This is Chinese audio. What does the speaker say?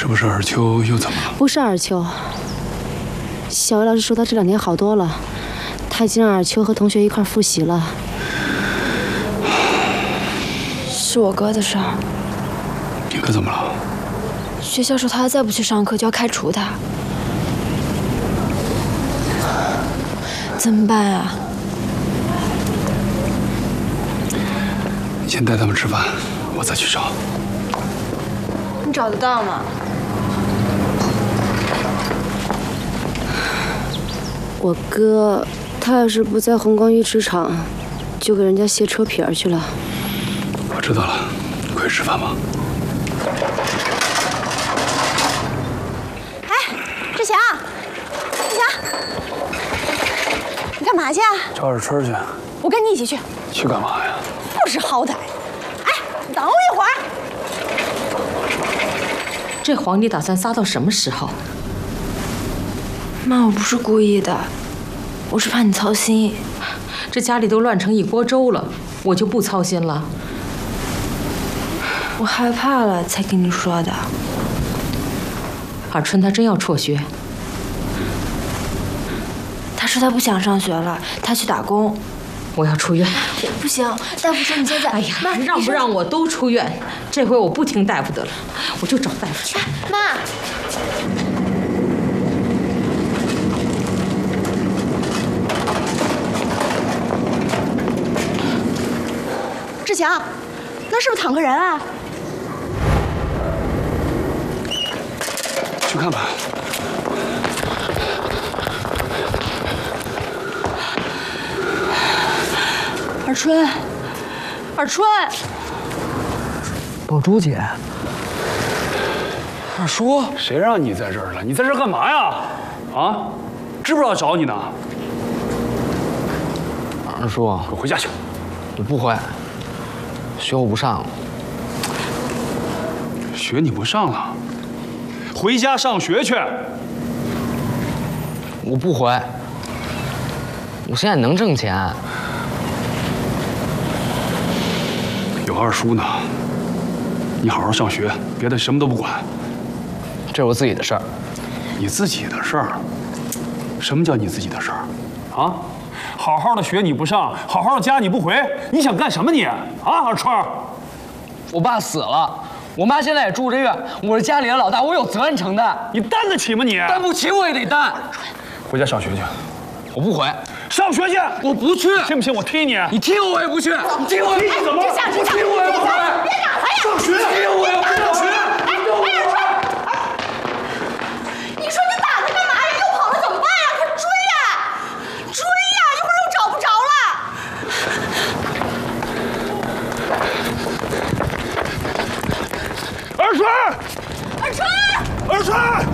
是不是尔秋又怎么了？ 不是尔秋，小薇老师说他这2天好多了，他已经让尔秋和同学一块复习了。 是我哥的事儿。 你哥怎么了？ 学校说他再不去上课就要开除他。怎么办啊？ 你先带他们吃饭，我再去找。 你找得到吗？ 我哥他要是不在红光鱼池厂，就给人家卸车皮儿去了。 我知道了，快吃饭吧。 哎，志强，志强，你干嘛去啊？ 找尔春去。 我跟你一起去。 去干嘛呀？ 不识好歹！哎，等我一会儿。 这黄你打算撒到什么时候？ 妈，我不是故意的，我是怕你操心。 这家里都乱成一锅粥了，我就不操心了。 我害怕了才跟你说的。 尔春他真要辍学？ 他说他不想上学了，他去打工。 我要出院。 不行，大夫说你现在…… 哎呀，妈，让不让我都出院？这回我不听大夫的了，我就找大夫去。 妈。 志强，那是不是躺个人啊？ 去看吧。 尔春，尔春， 宝珠姐，二叔， 谁让你在这儿了？你在这儿干嘛呀？啊，知不知道找你呢？ 二叔， 给我回家去。 我不回，学我不上了。 学你不上了，回家上学去。 我不回，我现在能挣钱。 有二叔呢，你好好上学，别的什么都不管。 这是我自己的事儿。 你自己的事儿？什么叫你自己的事儿？啊？好好的学你不上，好好的家你不回，你想干什么你？啊，二川。 我爸死了，我妈现在也住着院，我是家里的老大，我有责任承担。 你担得起吗你？ 担不起我也得担。 回家上学去。 我不回。 上学去！ 我不去， 信不信我踢你？ 你踢我也不去，你踢我也不怎么？ 志强， 踢我也不回。 别打他呀！ 上学！ 踢我也不上学。 哎，尔春，你说你打他干嘛呀？又跑了怎么办呀？快追呀！追呀！一会儿又找不着了。 二川！ 尔春！ 二川！